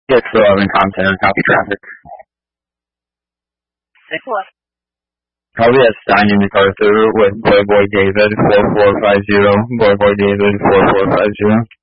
Yes, 11 content, copy traffic. 6-1. Probably at Stein MacArthur with Boy David 4450, Boy David 4450.